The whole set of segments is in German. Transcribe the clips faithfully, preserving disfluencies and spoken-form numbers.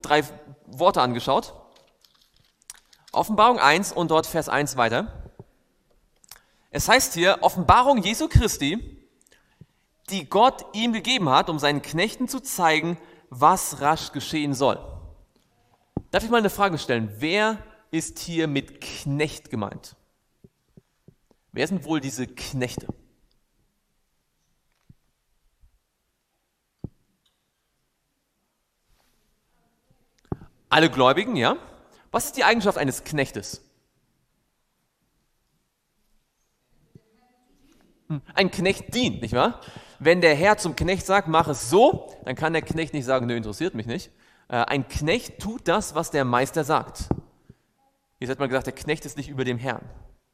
drei Worte angeschaut. Offenbarung eins und dort Vers eins weiter. Es heißt hier, Offenbarung Jesu Christi, die Gott ihm gegeben hat, um seinen Knechten zu zeigen, was rasch geschehen soll. Darf ich mal eine Frage stellen? Wer ist hier mit Knecht gemeint? Wer sind wohl diese Knechte? Alle Gläubigen, ja? Was ist die Eigenschaft eines Knechtes? Ein Knecht dient, nicht wahr? Wenn der Herr zum Knecht sagt, mach es so, dann kann der Knecht nicht sagen, nö, interessiert mich nicht. Ein Knecht tut das, was der Meister sagt. Jetzt hat man gesagt, der Knecht ist nicht über dem Herrn.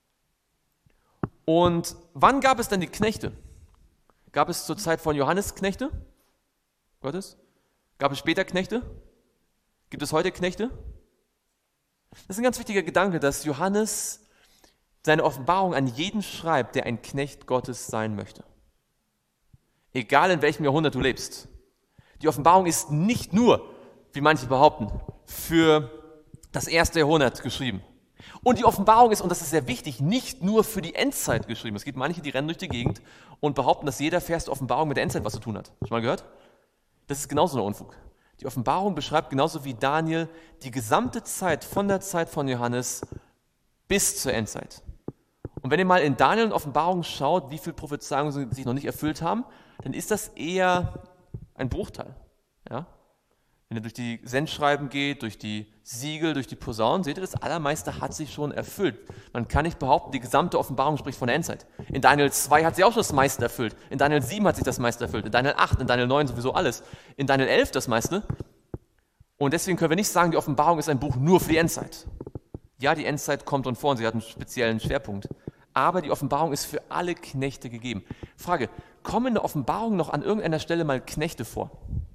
Und wann gab es dann die Knechte? Gab es zur Zeit von Johannes Knechte? Gottes? Gab es später Knechte? Gibt es heute Knechte? Das ist ein ganz wichtiger Gedanke, dass Johannes seine Offenbarung an jeden schreibt, der ein Knecht Gottes sein möchte. Egal in welchem Jahrhundert du lebst. Die Offenbarung ist nicht nur, wie manche behaupten, für das erste Jahrhundert geschrieben. Und die Offenbarung ist, und das ist sehr wichtig, nicht nur für die Endzeit geschrieben. Es gibt manche, die rennen durch die Gegend und behaupten, dass jeder Vers der Offenbarung mit der Endzeit was zu tun hat. Schon mal gehört? Das ist genauso ein Unfug. Die Offenbarung beschreibt genauso wie Daniel die gesamte Zeit von der Zeit von Johannes bis zur Endzeit. Und wenn ihr mal in Daniel und Offenbarung schaut, wie viele Prophezeiungen sich noch nicht erfüllt haben, dann ist das eher ein Bruchteil. Ja? Wenn ihr durch die Sendschreiben geht, durch die Siegel, durch die Posaunen, seht ihr, das Allermeiste hat sich schon erfüllt. Man kann nicht behaupten, die gesamte Offenbarung spricht von der Endzeit. In Daniel zwei hat sie auch schon das meiste erfüllt. In Daniel sieben hat sich das meiste erfüllt. In Daniel acht, in Daniel neun sowieso alles. In Daniel elf das meiste. Und deswegen können wir nicht sagen, die Offenbarung ist ein Buch nur für die Endzeit. Ja, die Endzeit kommt und vor und sie hat einen speziellen Schwerpunkt. Aber die Offenbarung ist für alle Knechte gegeben. Frage, kommen in der Offenbarung noch an irgendeiner Stelle mal Knechte vor?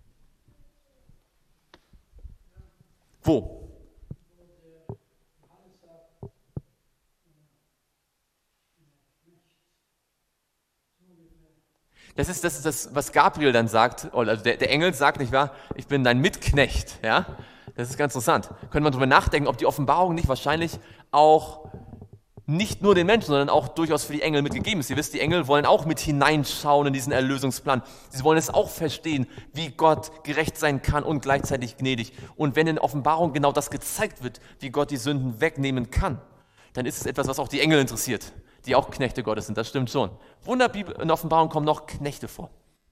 Wo? Das ist, das ist das, was Gabriel dann sagt, also der, der Engel sagt, nicht wahr, ich bin dein Mitknecht, ja? Das ist ganz interessant. Können wir darüber nachdenken, ob die Offenbarung nicht wahrscheinlich auch nicht nur den Menschen, sondern auch durchaus für die Engel mitgegeben ist. Ihr wisst, die Engel wollen auch mit hineinschauen in diesen Erlösungsplan. Sie wollen es auch verstehen, wie Gott gerecht sein kann und gleichzeitig gnädig. Und wenn in Offenbarung genau das gezeigt wird, wie Gott die Sünden wegnehmen kann, dann ist es etwas, was auch die Engel interessiert, die auch Knechte Gottes sind. Das stimmt schon. Wunderbibel in Offenbarung kommen noch Knechte vor.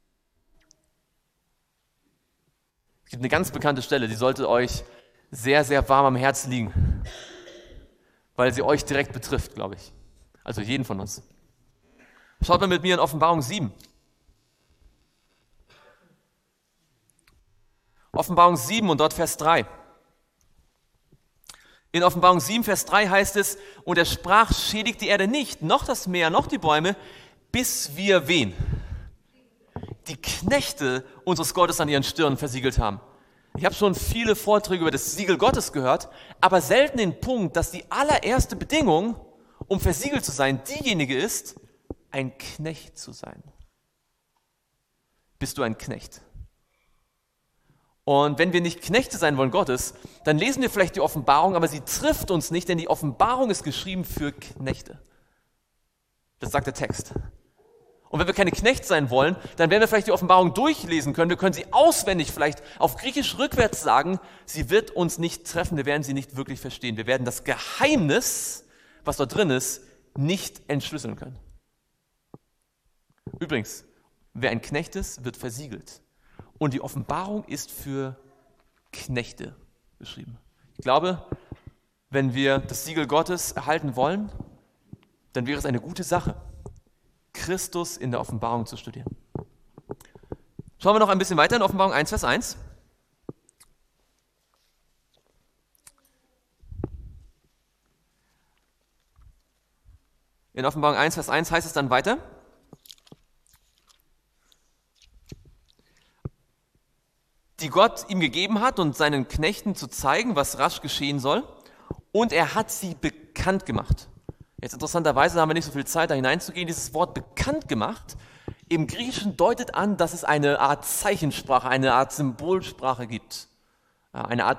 Es gibt eine ganz bekannte Stelle, die sollte euch sehr, sehr warm am Herz liegen, weil sie euch direkt betrifft, glaube ich. Also jeden von uns. Schaut mal mit mir in Offenbarung sieben. Offenbarung sieben und dort Vers drei. In Offenbarung sieben, Vers drei heißt es, und er sprach, schädigt die Erde nicht, noch das Meer, noch die Bäume, bis wir wen? Die Knechte unseres Gottes an ihren Stirnen versiegelt haben. Ich habe schon viele Vorträge über das Siegel Gottes gehört, aber selten den Punkt, dass die allererste Bedingung, um versiegelt zu sein, diejenige ist, ein Knecht zu sein. Bist du ein Knecht? Und wenn wir nicht Knechte sein wollen Gottes, dann lesen wir vielleicht die Offenbarung, aber sie trifft uns nicht, denn die Offenbarung ist geschrieben für Knechte. Das sagt der Text. Und wenn wir keine Knecht sein wollen, dann werden wir vielleicht die Offenbarung durchlesen können. Wir können sie auswendig vielleicht auf Griechisch rückwärts sagen. Sie wird uns nicht treffen, wir werden sie nicht wirklich verstehen. Wir werden das Geheimnis, was dort drin ist, nicht entschlüsseln können. Übrigens, wer ein Knecht ist, wird versiegelt. Und die Offenbarung ist für Knechte geschrieben. Ich glaube, wenn wir das Siegel Gottes erhalten wollen, dann wäre es eine gute Sache, Christus in der Offenbarung zu studieren. Schauen wir noch ein bisschen weiter in Offenbarung eins, Vers eins. In Offenbarung eins, Vers eins heißt es dann weiter. Die Gott ihm gegeben hat und seinen Knechten zu zeigen, was rasch geschehen soll. Und er hat sie bekannt gemacht. Jetzt interessanterweise haben wir nicht so viel Zeit, da hineinzugehen. Dieses Wort bekannt gemacht im Griechischen deutet an, dass es eine Art Zeichensprache, eine Art Symbolsprache gibt. Eine Art